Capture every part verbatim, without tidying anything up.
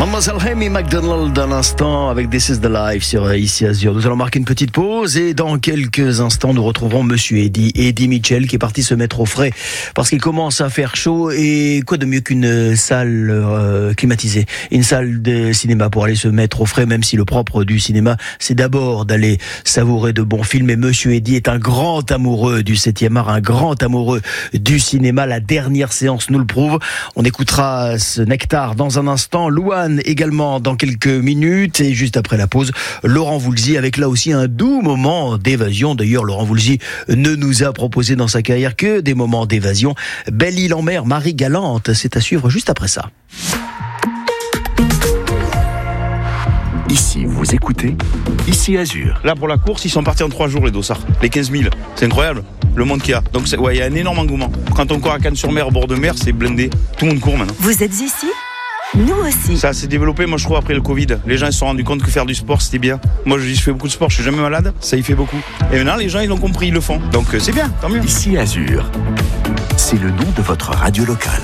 Mademoiselle Amy McDonald à l'instant avec This is the Life sur Ici Azur. Nous allons marquer une petite pause et dans quelques instants nous retrouverons Monsieur Eddy, Eddy Mitchell qui est parti se mettre au frais parce qu'il commence à faire chaud et quoi de mieux qu'une salle euh, climatisée, une salle de cinéma pour aller se mettre au frais, même si le propre du cinéma c'est d'abord d'aller savourer de bons films. Et Monsieur Eddy est un grand amoureux du septième art, un grand amoureux du cinéma. La dernière séance nous le prouve. On écoutera ce nectar dans un instant. Louane également dans quelques minutes et juste après la pause, Laurent Voulzy avec là aussi un doux moment d'évasion. D'ailleurs, Laurent Voulzy ne nous a proposé dans sa carrière que des moments d'évasion. Belle Île en mer, Marie Galante, c'est à suivre juste après ça. Ici, vous écoutez Ici Azur. Là, pour la course, ils sont partis en trois jours, les dossards. Les quinze mille. C'est incroyable, le monde qu'il y a. Donc, c'est, ouais, il y a un énorme engouement. Quand on court à Cannes-sur-Mer, au bord de mer, c'est blindé. Tout le monde court maintenant. Vous êtes ici ? Nous aussi. Ça s'est développé, moi, je trouve, après le Covid. Les gens, ils se sont rendus compte que faire du sport, c'était bien. Moi, je dis, je fais beaucoup de sport, je suis jamais malade. Ça y fait beaucoup. Et maintenant, les gens, ils l'ont compris, ils le font. Donc, euh, c'est bien, tant mieux. Ici Azur, c'est le nom de votre radio locale.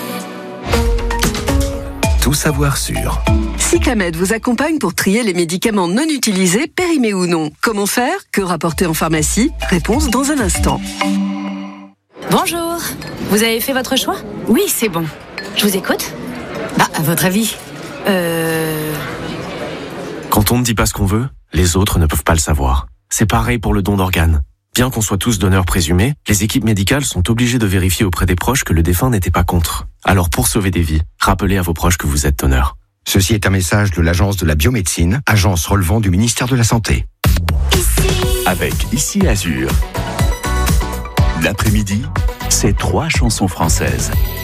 Tout savoir sur... Cyclamed vous accompagne pour trier les médicaments non utilisés, périmés ou non. Comment faire ? Que rapporter en pharmacie ? Réponse dans un instant. Bonjour, vous avez fait votre choix ? Oui, c'est bon. Je vous écoute ? Bah, à votre avis ? Euh... Quand on ne dit pas ce qu'on veut, les autres ne peuvent pas le savoir. C'est pareil pour le don d'organes. Bien qu'on soit tous donneurs présumés, les équipes médicales sont obligées de vérifier auprès des proches que le défunt n'était pas contre. Alors pour sauver des vies, rappelez à vos proches que vous êtes donneur. Ceci est un message de l'Agence de la biomédecine, agence relevant du ministère de la Santé. Avec Ici Azur, l'après-midi, c'est trois chansons françaises.